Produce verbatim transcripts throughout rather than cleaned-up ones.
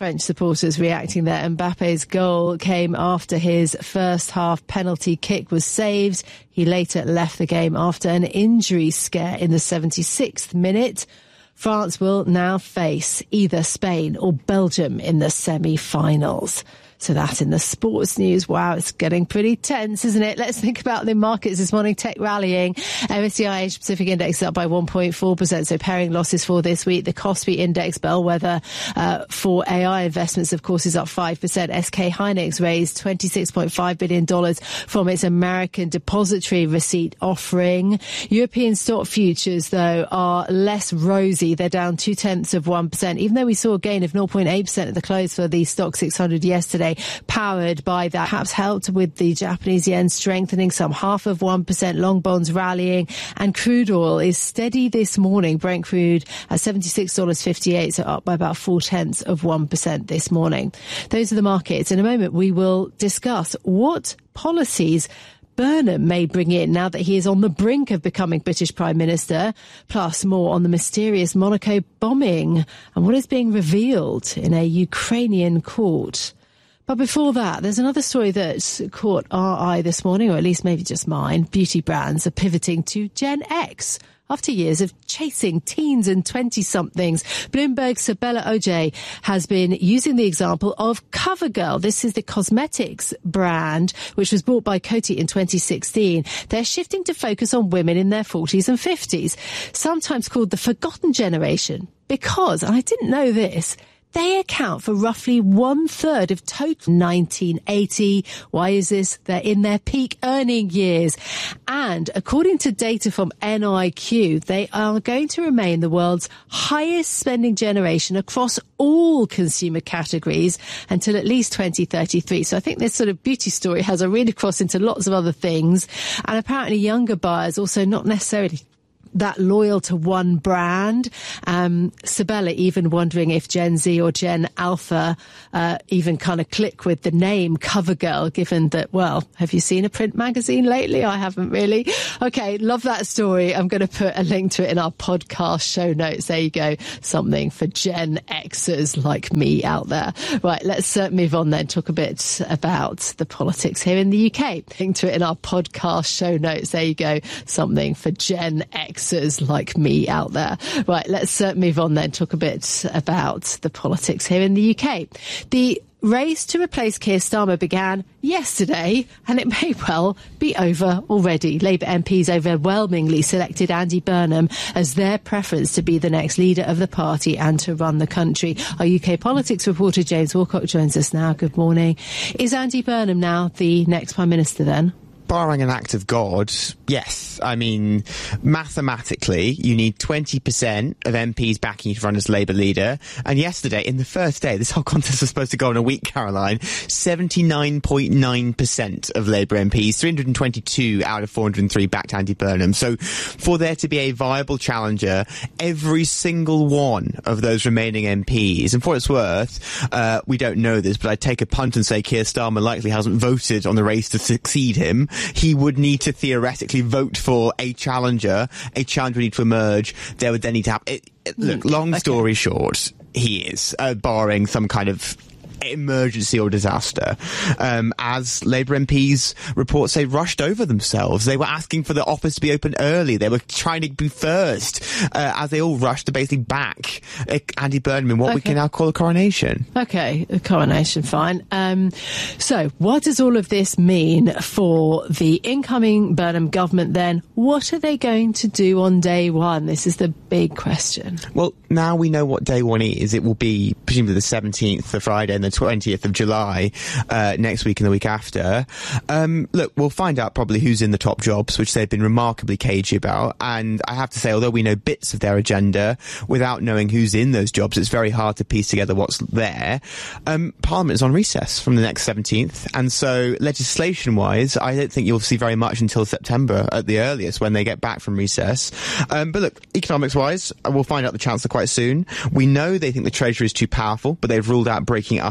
French supporters reacting there. Mbappe's goal came after his first half penalty kick was saved. He later left the game after an injury scare in the seventy-sixth minute. France will now face either Spain or Belgium in the semi-finals. So that in the sports news. Wow, it's getting pretty tense, isn't it? Let's think about the markets this morning. Tech rallying. M S C I Asia Pacific Index up by one point four percent. So pairing losses for this week. The Kospi Index bellwether uh, for A I investments, of course, is up five percent. S K Hynix raised twenty-six point five billion dollars from its American depository receipt offering. European stock futures, though, are less rosy. They're down two tenths of one percent, even though we saw a gain of zero point eight percent at the close for the Stock six hundred yesterday. Powered by that, perhaps helped with the Japanese yen strengthening, some half of one percent, long bonds rallying, and crude oil is steady this morning. Brent crude at seventy-six dollars fifty-eight, so up by about four tenths of one percent this morning. Those are the markets. In a moment, we will discuss what policies Burnham may bring in now that he is on the brink of becoming British Prime Minister, plus more on the mysterious Monaco bombing and what is being revealed in a Ukrainian court. But before that, there's another story that's caught our eye this morning, or at least maybe just mine. Beauty brands are pivoting to Gen X after years of chasing teens and twenty-somethings. Bloomberg's Sabella Ojay has been using the example of CoverGirl. This is the cosmetics brand, which was bought by Coty in twenty sixteen. They're shifting to focus on women in their forties and fifties, sometimes called the forgotten generation, because, and I didn't know this, they account for roughly one third of total nineteen eighty. Why is this? They're in their peak earning years. And according to data from N I Q, they are going to remain the world's highest spending generation across all consumer categories until at least twenty thirty-three. So I think this sort of beauty story has a read across into lots of other things. And apparently younger buyers also not necessarily that loyal to one brand. Um, Sabella even wondering if Gen Z or Gen Alpha uh, even kind of click with the name CoverGirl, given that, well, have you seen a print magazine lately? I haven't really. Okay, love that story. I'm going to put a link to it in our podcast show notes. There you go. Something for Gen Xers like me out there. Right, let's uh, move on then. Talk a bit about the politics here in the U K. Link to it in our podcast show notes. There you go. Something for Gen Xers like me out there. Right, let's uh, move on then. Talk a bit about the politics here in the U K. The race to replace Keir Starmer began yesterday, and it may well be over already. Labour M Ps overwhelmingly selected Andy Burnham as their preference to be the next leader of the party and to run the country. Our U K politics reporter James Walcott joins us now. Good morning. Is Andy Burnham now the next Prime Minister then? Barring an act of God, yes. I mean, mathematically, you need twenty percent of M Ps backing you to run as Labour leader. And yesterday, in the first day, this whole contest was supposed to go on a week, Caroline, seventy-nine point nine percent of Labour M Ps, three hundred twenty-two out of four hundred three backed Andy Burnham. So for there to be a viable challenger, every single one of those remaining M Ps, and for what it's worth, uh, we don't know this, but I'd take a punt and say Keir Starmer likely hasn't voted on the race to succeed him. He would need to theoretically vote for a challenger. A challenger would need to emerge. There would then need to have... It, it, look, long story okay. short, he is, uh, barring some kind of emergency or disaster. Um, as Labour M Ps reports say, rushed over themselves. They were asking for the office to be open early. They were trying to be first uh, as they all rushed to basically back uh, Andy Burnham in what okay. we can now call a coronation. Okay, a coronation, fine. Um, so what does all of this mean for the incoming Burnham government then? What are they going to do on day one? This is the big question. Well, now we know what day one is. It will be presumably the seventeenth, the Friday, and the twentieth of July uh, next week and the week after. Um, look, we'll find out probably who's in the top jobs, which they've been remarkably cagey about. And I have to say, although we know bits of their agenda, without knowing who's in those jobs, it's very hard to piece together what's there. Um, Parliament is on recess from the next seventeenth. And so legislation-wise, I don't think you'll see very much until September at the earliest when they get back from recess. Um, but look, economics-wise, we'll find out the Chancellor quite soon. We know they think the Treasury is too powerful, but they've ruled out breaking it up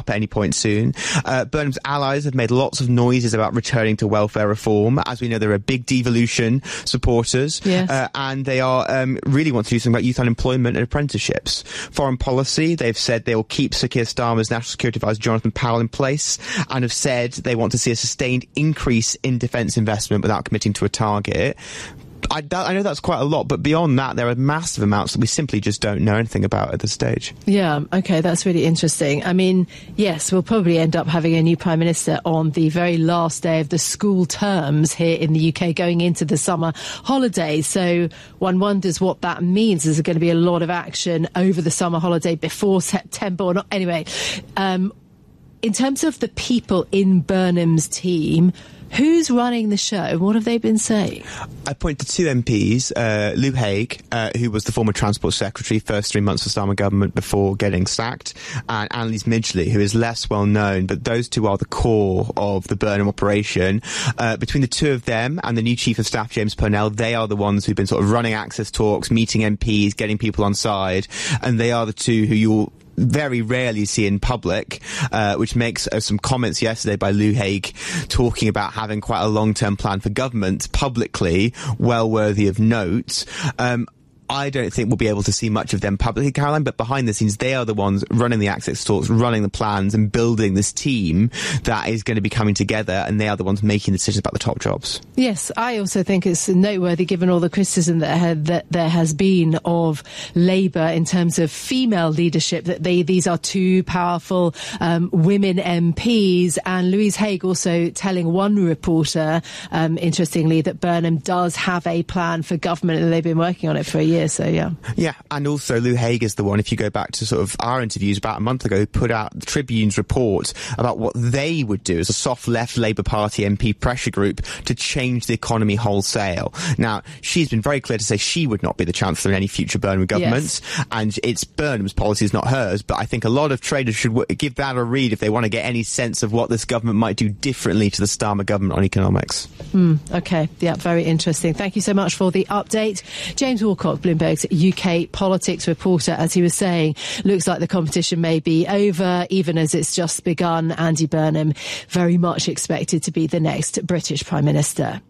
at any point soon. Uh, Burnham's allies have made lots of noises about returning to welfare reform. As we know, there are big devolution supporters, yes. uh, and they are um, really want to do something about youth unemployment and apprenticeships. Foreign policy, they've said they will keep Sir Keir Starmer's National Security Advisor Jonathan Powell in place, and have said they want to see a sustained increase in defence investment without committing to a target. I, that, I know that's quite a lot, but beyond that, there are massive amounts that we simply just don't know anything about at this stage. Yeah, okay, that's really interesting. I mean, yes, we'll probably end up having a new Prime Minister on the very last day of the school terms here in the U K, going into the summer holidays. So one wonders what that means. Is there going to be a lot of action over the summer holiday before September or not? Anyway, um, in terms of the people in Burnham's team, who's running the show? What have they been saying? I point to two M Ps, uh, Lou Haig, uh, who was the former Transport Secretary, first three months of Starmer government before getting sacked, and Annalise Midgley, who is less well known, but those two are the core of the Burnham operation. Uh, between the two of them and the new Chief of Staff, James Purnell, they are the ones who've been sort of running access talks, meeting M Ps, getting people on side, and they are the two who you'll very rarely see in public, uh, which makes uh, some comments yesterday by Lou Haig talking about having quite a long-term plan for government publicly well worthy of note. Um, I don't think we'll be able to see much of them publicly, Caroline, but behind the scenes, they are the ones running the access talks, running the plans and building this team that is going to be coming together, and they are the ones making the decisions about the top jobs. Yes, I also think it's noteworthy, given all the criticism that, had, that there has been of Labour in terms of female leadership, that they these are two powerful um, women M Ps, and Louise Haig also telling one reporter, um, interestingly, that Burnham does have a plan for government, and they've been working on it for a year. So, yeah. Yeah, and also Lou Haig is the one, if you go back to sort of our interviews about a month ago, who put out the Tribune's report about what they would do as a soft left Labour Party M P pressure group to change the economy wholesale. Now, she's been very clear to say she would not be the Chancellor in any future Burnham government, yes. and it's Burnham's policies, not hers, but I think a lot of traders should w- give that a read if they want to get any sense of what this government might do differently to the Starmer government on economics. Mm, okay, yeah, very interesting. Thank you so much for the update. James Walcott, Bloomberg's U K politics reporter, as he was saying, looks like the competition may be over, even as it's just begun. Andy Burnham very much expected to be the next British Prime Minister.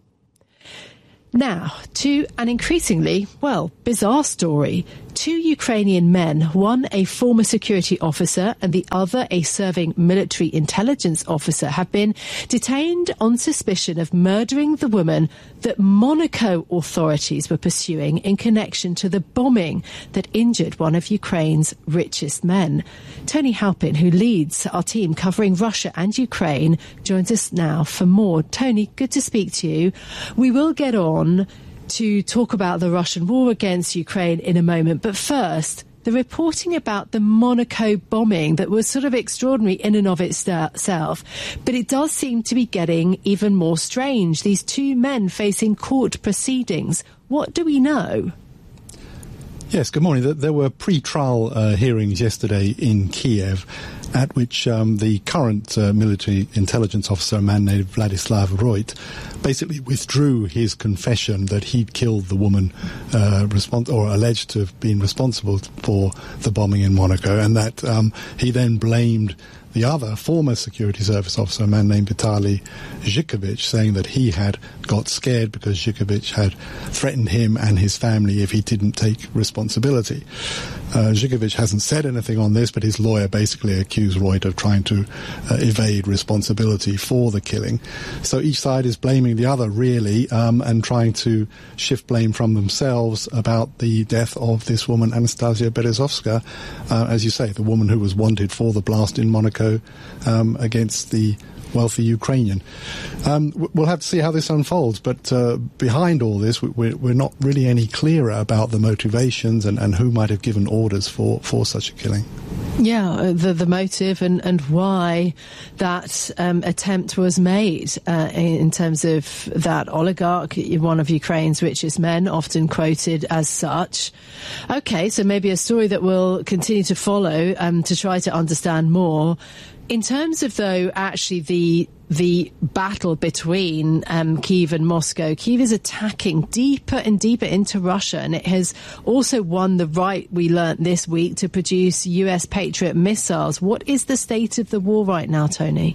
Now, to an increasingly, well, bizarre story. Two Ukrainian men, one a former security officer and the other a serving military intelligence officer, have been detained on suspicion of murdering the woman that Monaco authorities were pursuing in connection to the bombing that injured one of Ukraine's richest men. Tony Halpin, who leads our team covering Russia and Ukraine, joins us now for more. Tony, good to speak to you. We will get on to talk about the Russian war against Ukraine in a moment. But first, the reporting about the Monaco bombing that was sort of extraordinary in and of itself. But it does seem to be getting even more strange. These two men facing court proceedings. What do we know? Yes, good morning. There were pre-trial uh, hearings yesterday in Kiev, at which um, the current uh, military intelligence officer, a man named Vladislav Roit, basically withdrew his confession that he'd killed the woman uh, respons- or alleged to have been responsible for the bombing in Monaco, and that um, he then blamed the other former security service officer, a man named Vitaly Zhukovich, saying that he had got scared because Zhukovich had threatened him and his family if he didn't take responsibility. Uh, Zhukovich hasn't said anything on this, but his lawyer basically accused Roit of trying to uh, evade responsibility for the killing. So each side is blaming the other, really, um, and trying to shift blame from themselves about the death of this woman, Anastasia Berezovska, uh, as you say, the woman who was wanted for the blast in Monaco um, against the wealthy Ukrainian. Um, we'll have to see how this unfolds, but uh, behind all this, we're, we're not really any clearer about the motivations and, and who might have given orders for, for such a killing. Yeah, the the motive and, and why that um, attempt was made uh, in terms of that oligarch, one of Ukraine's richest men, often quoted as such. Okay, so maybe a story that we'll continue to follow um, to try to understand more. In terms of, though, actually the the battle between um, Kyiv and Moscow, Kyiv is attacking deeper and deeper into Russia, and it has also won the right, we learnt this week, to produce U S Patriot missiles. What is the state of the war right now, Tony?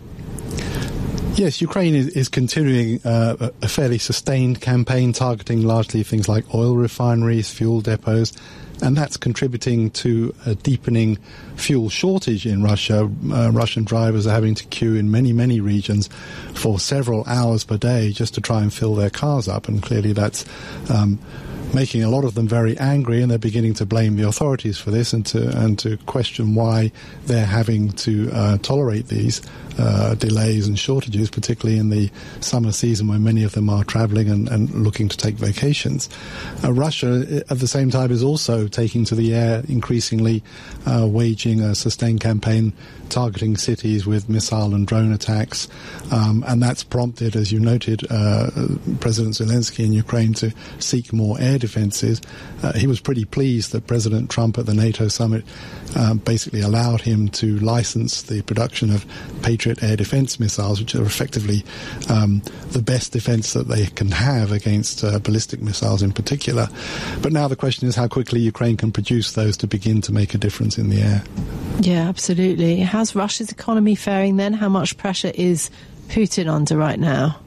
Yes, Ukraine is, is continuing uh, a fairly sustained campaign targeting largely things like oil refineries, fuel depots, and that's contributing to a deepening fuel shortage in Russia. Uh, Russian drivers are having to queue in many, many regions for several hours per day just to try and fill their cars up, and clearly that's um, making a lot of them very angry, and they're beginning to blame the authorities for this and to and to question why they're having to uh, tolerate these uh, delays and shortages, particularly in the summer season when many of them are traveling and, and looking to take vacations. Uh, Russia, at the same time, is also taking to the air increasingly, uh, waging a sustained campaign targeting cities with missile and drone attacks, um, and that's prompted, as you noted, uh, President Zelensky in Ukraine to seek more air defenses. Uh, he was pretty pleased that President Trump at the NATO summit uh, basically allowed him to license the production of Patriot air defense missiles, which are effectively um, the best defense that they can have against uh, ballistic missiles in particular. But now the question is how quickly Ukraine can produce those to begin to make a difference in the air. Yeah, absolutely. How's Russia's economy faring then? How much pressure is Putin under right now?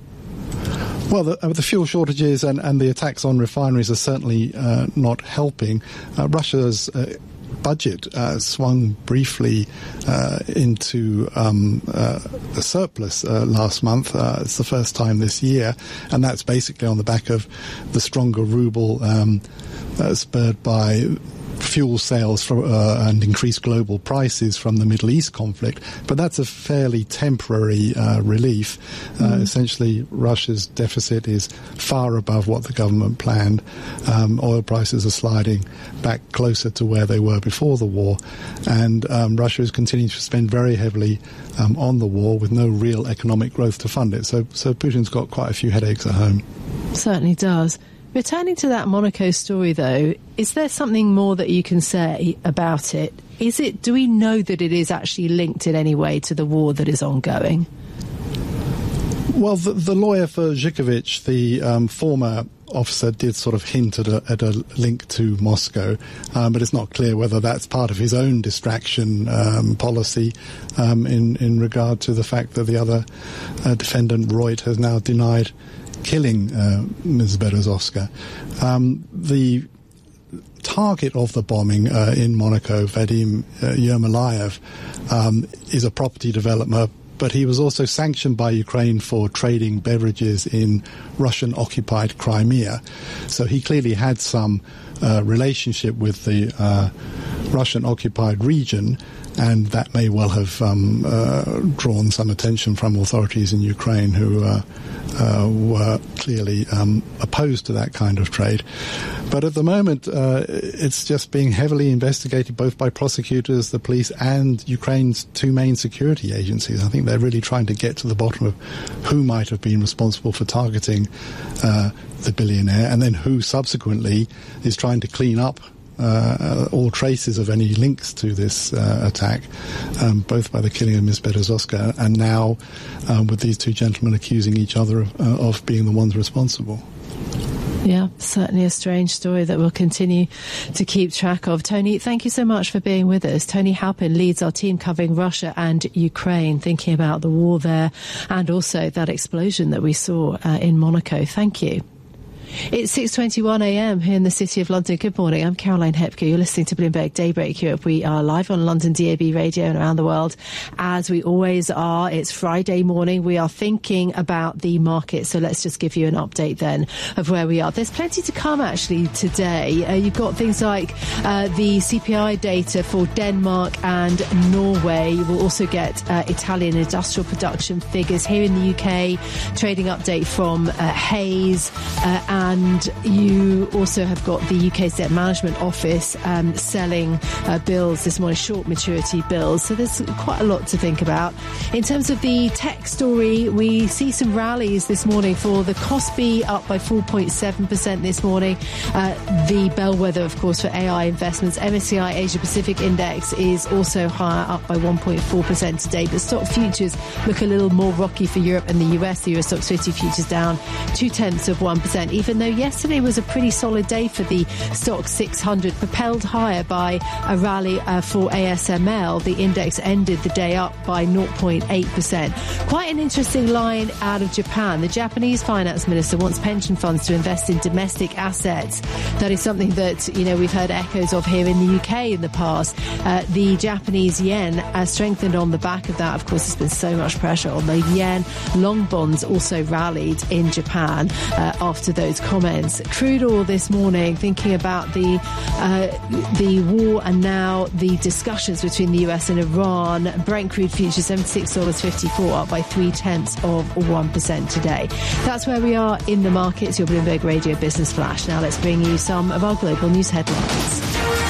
Well, the, uh, the fuel shortages and, and the attacks on refineries are certainly uh, not helping. Uh, Russia's uh, budget uh, swung briefly uh, into um, uh, a surplus uh, last month. Uh, it's the first time this year, and that's basically on the back of the stronger ruble um, uh, spurred by fuel sales from, uh, and increased global prices from the Middle East conflict. But that's a fairly temporary uh, relief. Uh, mm. Essentially, Russia's deficit is far above what the government planned. Um, oil prices are sliding back closer to where they were before the war. And um, Russia is continuing to spend very heavily um, on the war with no real economic growth to fund it. So, so Putin's got quite a few headaches at home. Certainly does. Returning to that Monaco story, though, is there something more that you can say about it? Is it? Do we know that it is actually linked in any way to the war that is ongoing? Well, the, the lawyer for Zhikovic, the um, former officer, did sort of hint at a, at a link to Moscow, um, but it's not clear whether that's part of his own distraction um, policy um, in, in regard to the fact that the other uh, defendant, Reut, has now denied killing uh, Miz Berezovska. Um, the target of the bombing uh, in Monaco, Vadim uh, Yermolayev, um, is a property developer, but he was also sanctioned by Ukraine for trading beverages in Russian-occupied Crimea. So he clearly had some uh, relationship with the uh, Russian-occupied region, and that may well have um, uh, drawn some attention from authorities in Ukraine who uh, uh, were clearly um, opposed to that kind of trade. But at the moment, uh, it's just being heavily investigated both by prosecutors, the police, and Ukraine's two main security agencies. I think they're really trying to get to the bottom of who might have been responsible for targeting uh, the billionaire, and then who subsequently is trying to clean up Uh, all traces of any links to this uh, attack, um, both by the killing of Miz Berezovska and now um, with these two gentlemen accusing each other of, uh, of being the ones responsible. Yeah, certainly a strange story that we'll continue to keep track of. Tony, thank you so much for being with us. Tony Halpin leads our team covering Russia and Ukraine, thinking about the war there and also that explosion that we saw uh, in Monaco. Thank you. It's six twenty-one a m here in the City of London. Good morning, I'm Caroline Hepker. You're listening to Bloomberg Daybreak Europe. We are live on London D A B radio and around the world, as we always are. It's Friday morning. We are thinking about the market, so let's just give you an update then of where we are. There's plenty to come, actually, today. Uh, you've got things like uh, the C P I data for Denmark and Norway. You will also get uh, Italian industrial production figures here in the U K, trading update from uh, Hayes, uh, and you also have got the U K's Debt Management Office um, selling uh, bills this morning, short maturity bills. So there's quite a lot to think about. In terms of the tech story, we see some rallies this morning for the Kospi, up by four point seven percent this morning. Uh, the bellwether, of course, for A I investments, M S C I Asia Pacific Index is also higher, up by one point four percent today. But stock futures look a little more rocky for Europe and the U S. The U S Stoxx fifty futures down two tenths of one percent, even though yesterday was a pretty solid day for the Stoxx six hundred, propelled higher by a rally uh, for A S M L. The index ended the day up by zero point eight percent. Quite an interesting line out of Japan. The Japanese finance minister wants pension funds to invest in domestic assets. That is something that, you know, we've heard echoes of here in the U K in the past. Uh, the Japanese yen has strengthened on the back of that. Of course, there's been so much pressure on the yen. Long bonds also rallied in Japan uh, after those comments. Crude oil this morning, thinking about the uh, the war and now the discussions between the U S and Iran. Brent crude futures seventy-six dollars fifty-four, up by three tenths of one percent today. That's where we are in the markets. Your Bloomberg Radio Business Flash. Now let's bring you some of our global news headlines.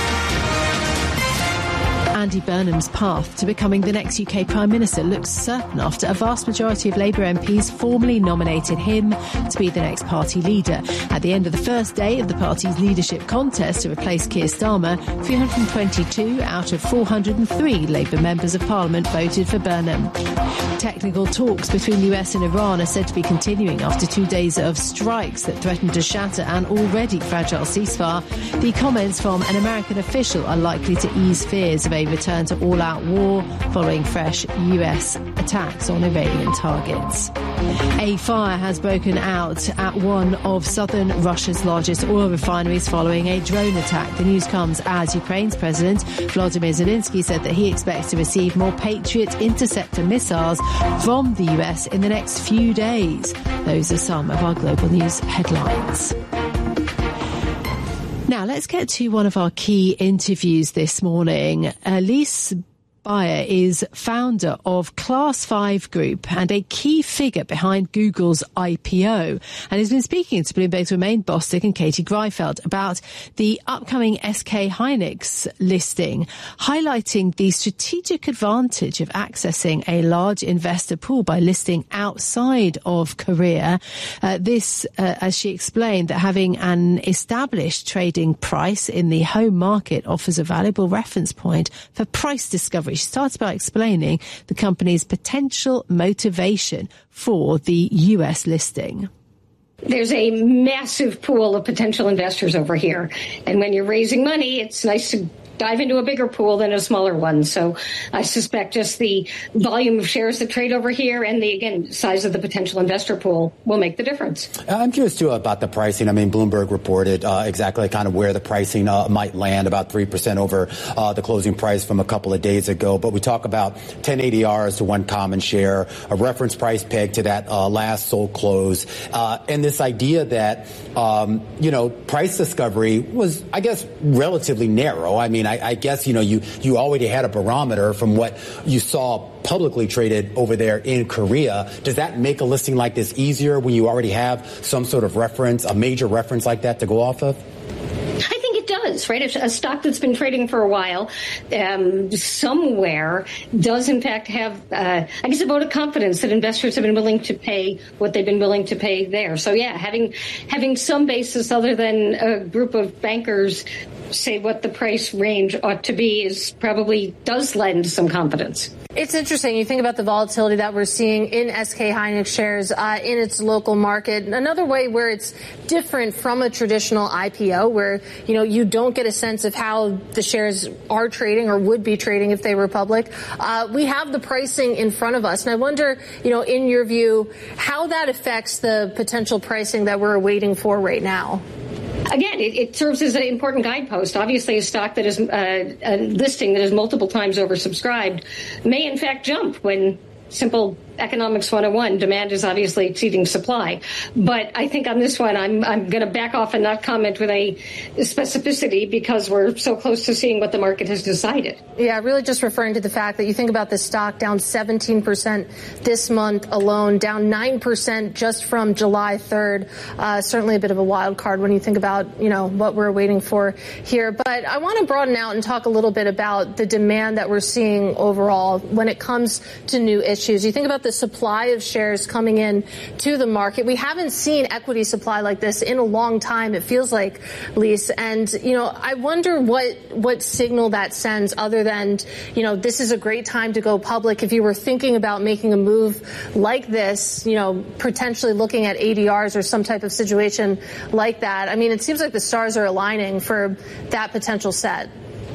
Andy Burnham's path to becoming the next U K Prime Minister looks certain after a vast majority of Labour M Ps formally nominated him to be the next party leader. At the end of the first day of the party's leadership contest to replace Keir Starmer, three hundred twenty-two out of four hundred three Labour members of Parliament voted for Burnham. Technical talks between the U S and Iran are said to be continuing after two days of strikes that threaten to shatter an already fragile ceasefire. The comments from an American official are likely to ease fears of a return to all-out war following fresh U S attacks on Iranian targets. A fire has broken out at one of southern Russia's largest oil refineries following a drone attack. The news comes as Ukraine's President Volodymyr Zelensky said that he expects to receive more Patriot interceptor missiles from the U S in the next few days. Those are some of our global news headlines. Now, let's get to one of our key interviews this morning. Elise Bayer is founder of Class five Group and a key figure behind Google's I P O, and has been speaking to Bloomberg's Romain Bostick and Katie Greifeld about the upcoming S K Hynix listing, highlighting the strategic advantage of accessing a large investor pool by listing outside of Korea. Uh, this, uh, as she explained, that having an established trading price in the home market offers a valuable reference point for price discovery. She starts by explaining the company's potential motivation for the U S listing. There's a massive pool of potential investors over here. And when you're raising money, it's nice to dive into a bigger pool than a smaller one. So I suspect just the volume of shares that trade over here and the, again, size of the potential investor pool will make the difference. I'm curious, too, about the pricing. I mean, Bloomberg reported uh, exactly kind of where the pricing uh, might land, about three percent over uh, the closing price from a couple of days ago. But we talk about ten A D Rs to one common share, a reference price pegged to that uh, last sold close, uh, and this idea that, um, you know, price discovery was, I guess, relatively narrow. I mean, I, I guess, you know, you, you already had a barometer from what you saw publicly traded over there in Korea. Does that make a listing like this easier when you already have some sort of reference, a major reference like that to go off of? I think it does, right? A stock that's been trading for a while, um, somewhere does in fact have, uh, I guess, a vote of confidence that investors have been willing to pay what they've been willing to pay there. So yeah, having having some basis other than a group of bankers say what the price range ought to be is probably does lend some confidence. It's interesting. You think about the volatility that we're seeing in S K Hynix shares uh, in its local market. Another way where it's different from a traditional I P O, where, you know, you don't get a sense of how the shares are trading or would be trading if they were public. Uh, we have the pricing in front of us. And I wonder, you know, in your view, how that affects the potential pricing that we're waiting for right now. Again, it, it serves as an important guidepost. Obviously, a stock that is uh, a listing that is multiple times oversubscribed may, in fact, jump when simple Economics one oh one. Demand is obviously exceeding supply. But I think on this one, I'm I'm going to back off and not comment with any specificity because we're so close to seeing what the market has decided. Yeah, really just referring to the fact that you think about the stock down seventeen percent this month alone, down nine percent just from July third. Uh, certainly a bit of a wild card when you think about, you know, what we're waiting for here. But I want to broaden out and talk a little bit about the demand that we're seeing overall when it comes to new issues. You think about the supply of shares coming in to the market. We haven't seen equity supply like this in a long time, it feels like, Lise. And, you know, I wonder what what signal that sends other than, you know, this is a great time to go public. If you were thinking about making a move like this, you know, potentially looking at A D Rs or some type of situation like that, I mean, it seems like the stars are aligning for that potential set.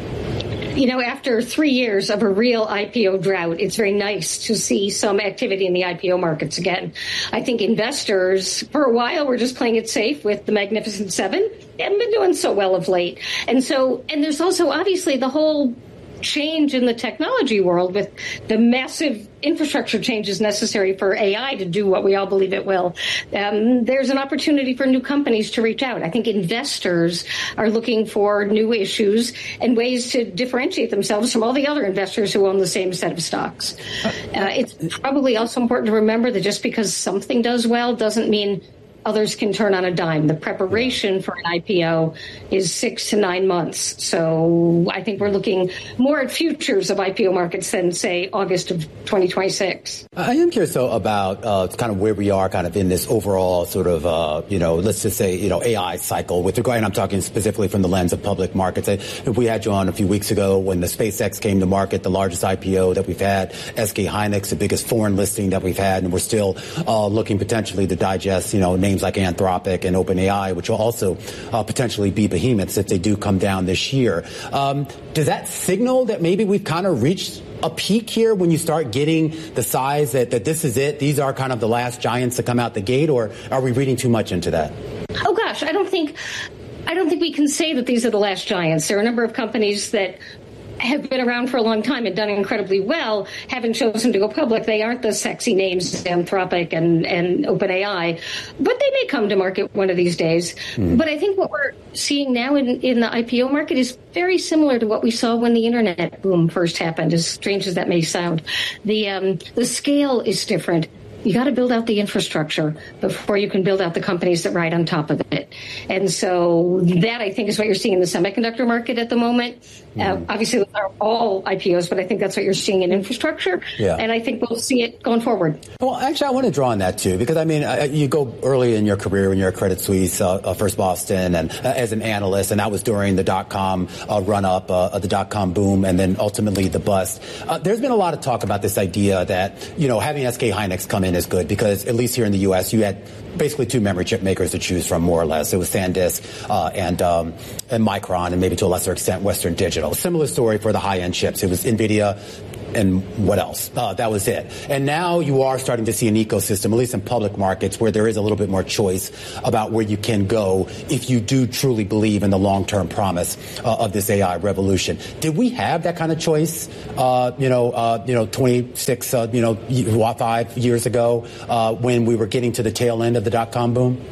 You know, after three years of a real I P O drought, it's very nice to see some activity in the I P O markets again. I think investors, for a while, were just playing it safe with the Magnificent Seven. They haven't been doing so well of late. And so, and there's also obviously the whole change in the technology world with the massive infrastructure changes necessary for A I to do what we all believe it will. Um, there's an opportunity for new companies to reach out. I think investors are looking for new issues and ways to differentiate themselves from all the other investors who own the same set of stocks. Uh, it's probably also important to remember that just because something does well doesn't mean others can turn on a dime. The preparation for an I P O is six to nine months. So I think we're looking more at futures of I P O markets than, say, August of twenty twenty-six. I am curious, though, about uh, kind of where we are kind of in this overall sort of, uh, you know, let's just say, you know, A I cycle with regard, and I'm talking specifically from the lens of public markets. If we had you on a few weeks ago when the SpaceX came to market, the largest I P O that we've had, S K Hynix, the biggest foreign listing that we've had, and we're still uh, looking potentially to digest, you know, names like Anthropic and OpenAI, which will also uh, potentially be behemoths if they do come down this year. Um, does that signal that maybe we've kind of reached a peak here when you start getting the size that, that this is it? These are kind of the last giants to come out the gate, or are we reading too much into that? Oh, gosh, I don't think I don't think we can say that these are the last giants. There are a number of companies that have been around for a long time and done incredibly well, haven't chosen to go public. They aren't the sexy names, Anthropic and, and OpenAI, but they may come to market one of these days. Mm. But I think what we're seeing now in, in the I P O market is very similar to what we saw when the internet boom first happened, as strange as that may sound. The, um, the scale is different. You got to build out the infrastructure before you can build out the companies that ride on top of it. And so that, I think, is what you're seeing in the semiconductor market at the moment. Mm-hmm. Uh, obviously, those are all I P Os, but I think that's what you're seeing in infrastructure. Yeah. And I think we'll see it going forward. Well, actually, I want to draw on that, too, because, I mean, uh, you go early in your career when you're at Credit Suisse, uh, uh, First Boston, and uh, as an analyst, and that was during the dot-com uh, run-up, uh, the dot-com boom, and then ultimately the bust. Uh, there's been a lot of talk about this idea that, you know, having S K Hynix come in is good because, at least here in the U S, you had basically two memory chip makers to choose from, more or less. It was SanDisk uh, and um, and Micron, and maybe to a lesser extent Western Digital. Similar story for the high-end chips. It was NVIDIA and what else? Uh, that was it. And now you are starting to see an ecosystem, at least in public markets, where there is a little bit more choice about where you can go if you do truly believe in the long-term promise uh, of this A I revolution. Did we have that kind of choice, uh, you know, uh, you know, twenty-six, uh, you know, five years ago uh, when we were getting to the tail end of the dot-com boom?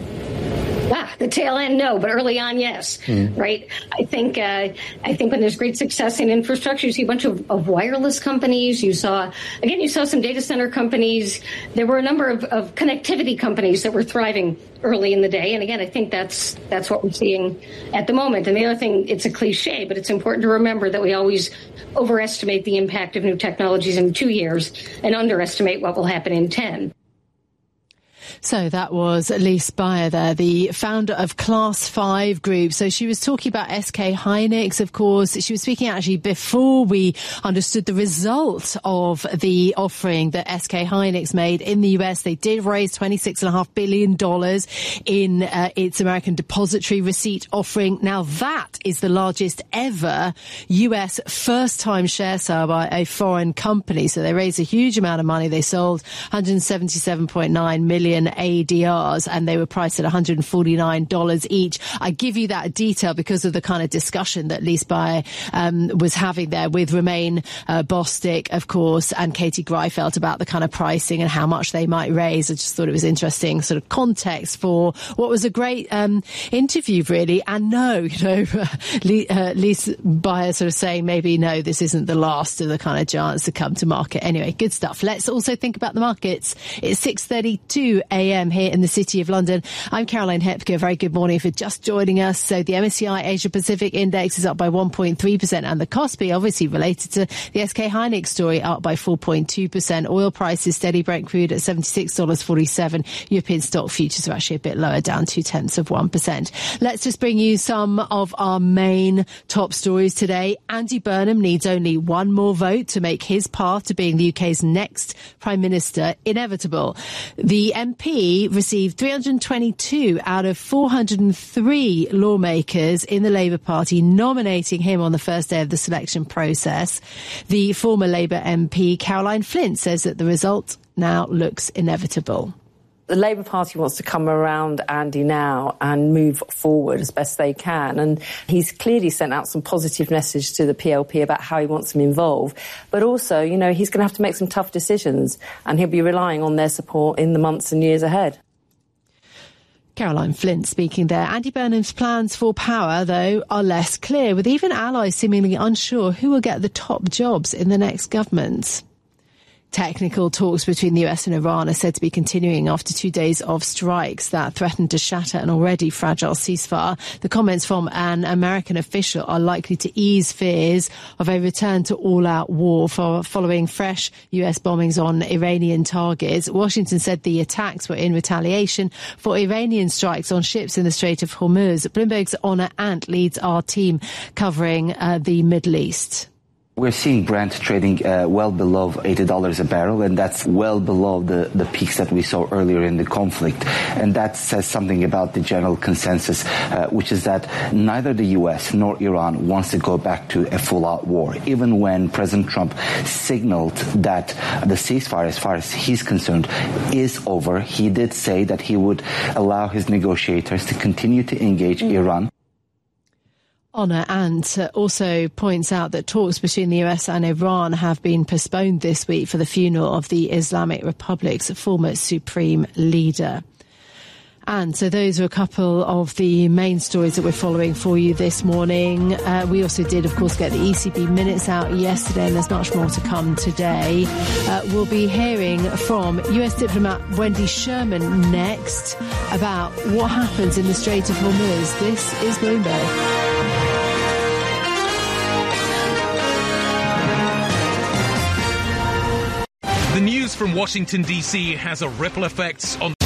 Ah, the tail end, no, but early on, yes. Mm. Right. I think uh, I think when there's great success in infrastructure, you see a bunch of, of wireless companies. You saw, again, you saw some data center companies. There were a number of, of connectivity companies that were thriving early in the day. And again, I think that's that's what we're seeing at the moment. And the other thing, it's a cliche, but it's important to remember that we always overestimate the impact of new technologies in two years and underestimate what will happen in ten. So that was Lise Buyer there, the founder of Class five Group. So she was talking about S K Hynix, of course. She was speaking actually before we understood the result of the offering that S K Hynix made in the U S. They did raise twenty-six point five billion dollars in uh, its American depository receipt offering. Now that is the largest ever U S first-time share sale by a foreign company. So they raised a huge amount of money. They sold one hundred seventy-seven point nine million A D Rs, and they were priced at one hundred forty-nine dollars each. I give you that detail because of the kind of discussion that Lise Buyer um, was having there with Romain uh, Bostick, of course, and Katie Greifeld about the kind of pricing and how much they might raise. I just thought it was interesting sort of context for what was a great um, interview, really. And no, you know, uh, Lise Buyer sort of saying maybe, no, this isn't the last of the kind of giants to come to market. Anyway, good stuff. Let's also think about the markets. It's six thirty-two a.m. here in the City of London. I'm Caroline Hepker. Very good morning if you're just joining us. So the M S C I Asia Pacific Index is up by one point three percent, and the Kospi, obviously related to the S K Hynix story, up by four point two percent. Oil prices steady. Brent crude at seventy-six dollars forty-seven. European stock futures are actually a bit lower, down two tenths of one percent. Let's just bring you some of our main top stories today. Andy Burnham needs only one more vote to make his path to being the U K's next Prime Minister inevitable. The M P received three hundred twenty-two out of four hundred three lawmakers in the Labour Party nominating him on the first day of the selection process. The former Labour M P Caroline Flint says that the result now looks inevitable. The Labour Party wants to come around Andy now and move forward as best they can. And he's clearly sent out some positive message to the P L P about how he wants them involved. But also, you know, he's going to have to make some tough decisions, and he'll be relying on their support in the months and years ahead. Caroline Flint speaking there. Andy Burnham's plans for power, though, are less clear, with even allies seemingly unsure who will get the top jobs in the next government. Technical talks between the U S and Iran are said to be continuing after two days of strikes that threatened to shatter an already fragile ceasefire. The comments from an American official are likely to ease fears of a return to all-out war for following fresh U S bombings on Iranian targets. Washington said the attacks were in retaliation for Iranian strikes on ships in the Strait of Hormuz. Bloomberg's Honor Ant leads our team covering uh, the Middle East. We're seeing Brent trading uh, well below eighty dollars a barrel, and that's well below the, the peaks that we saw earlier in the conflict. And that says something about the general consensus, uh, which is that neither the U S nor Iran wants to go back to a full-out war. Even when President Trump signaled that the ceasefire, as far as he's concerned, is over, he did say that he would allow his negotiators to continue to engage mm. Iran. Honor Ant also points out that talks between the U S and Iran have been postponed this week for the funeral of the Islamic Republic's former supreme leader. And so those are a couple of the main stories that we're following for you this morning. Uh, we also did, of course, get the E C B minutes out yesterday, and there's much more to come today. Uh, we'll be hearing from U S diplomat Wendy Sherman next about what happens in the Strait of Hormuz. This is Bloomberg. The news from Washington, D C has a ripple effect on